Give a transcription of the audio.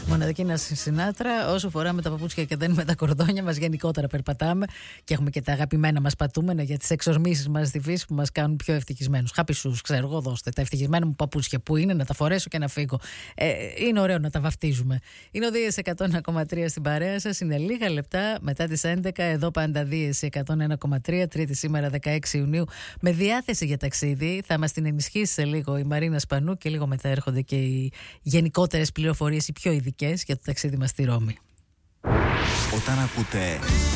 Μοναδική Νάνση Σινάτρα. Όσο φοράμε τα παπούτσια και δεν με τα κορδόνια μας, γενικότερα περπατάμε και έχουμε και τα αγαπημένα μας πατούμενα για τις εξορμήσεις μας στη φύση που μας κάνουν πιο ευτυχισμένους. Happy shoes, ξέρω εγώ, δώστε τα ευτυχισμένα μου παπούτσια που είναι, να τα φορέσω και να φύγω. Είναι ωραίο να τα βαφτίζουμε. Είναι ο Δίες 101,3 στην παρέα σας. Είναι λίγα λεπτά μετά τις 11. Εδώ πάντα Δίες 101,3. Τρίτη σήμερα 16 Ιουνίου. Με διάθεση για ταξίδι. Θα μας την ενισχύσει σε λίγο η Μαρίνα Σπανού και λίγο μετά έρχονται και οι γενικότερες πληροφορίες, οι πιο ειδικές για το ταξίδι μας στη Ρώμη. Όταν ακούτε